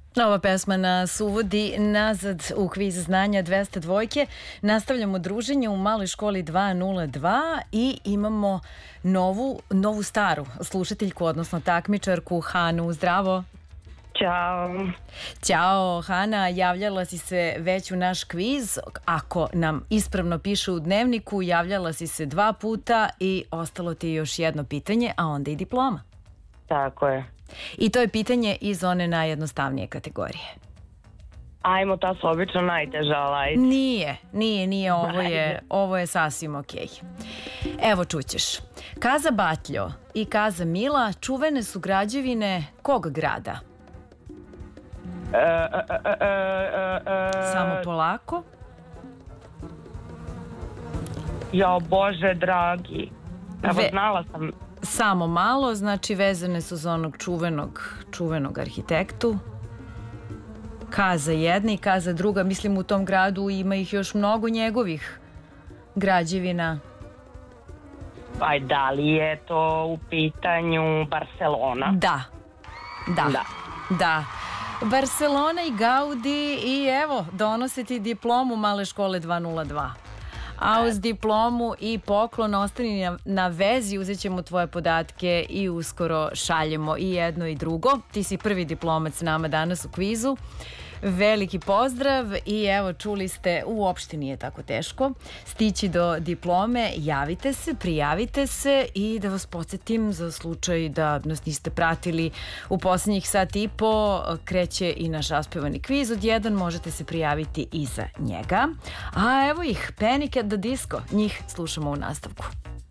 Ova pesma nas uvodi nazad u kviz znanja 202. Nastavljamo druženje u maloj školi 202 i imamo novu staru slušateljku, odnosno takmičarku Hanu. Zdravo! Ćao. Ćao, Hana, javljala si se već u naš kviz. Ako nam ispravno piše u dnevniku, javljala si se 2 puta i ostalo ti je još jedno pitanje, a onda i diploma. Tako je. I to je pitanje iz one najjednostavnije kategorije. Ajmo, ta su obično najteža, ali ajde. Nije, ovo je sasvim okej. Evo, čućeš. Kaza Batljo i Kaza Mila čuvene su građevine kog grada? Samo polako. Jo, Bože dragi. Evo, znala sam. Samo malo, znači vezane su za onog čuvenog arhitektu. Kaza jedna i Kaza druga, mislim u tom gradu ima ih još mnogo njegovih građevina. Aj, da li je to u pitanju Barcelona? Da. Barcelona i Gaudi i evo, donose ti diplomu male škole 202. A uz diplomu i poklon ostani na vezi, uzet ćemo tvoje podatke i uskoro šaljemo i jedno i drugo. Ti si prvi diplomac s nama danas u kvizu. Veliki pozdrav i evo, čuli ste, uopšte nije tako teško stići do diplome. Javite se, prijavite se i da vas podsjetim za slučaj da nas niste pratili u poslednjih sat i po, kreće i naš raspevani kviz od 1, možete se prijaviti i za njega. A evo ih, Panic at the Disco, njih slušamo u nastavku.